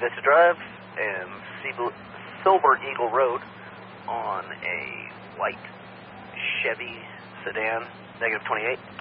Vista Drive and Silver Eagle Road on a white Chevy sedan, -28.